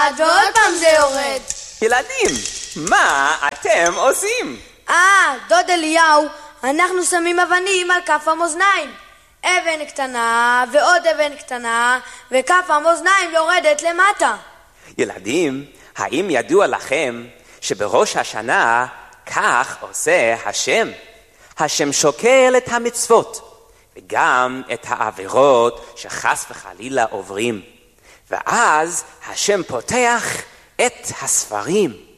ועוד פעם זה יורד. ילדים, מה אתם עושים? דוד אליהו, אנחנו שמים אבנים על כף המאזניים. אבן קטנה ועוד אבן קטנה, וכף המאזניים יורדת למטה. ילדים, האם ידוע לכם שבראש השנה כך עושה השם? השם שוקל את המצוות וגם את העבירות שחס וחלילה עוברים, ואז השם פותח את הספרים